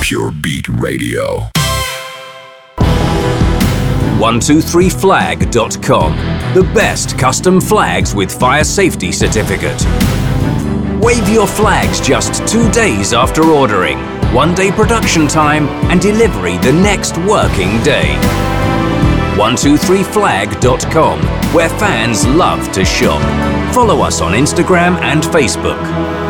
Pure Beat Radio. 123flag.com. The best custom flags with fire safety certificate. Wave your flags just 2 days after ordering. 1 day production time and delivery the next working day. 123flag.com, where fans love to shop. Follow us on Instagram and Facebook.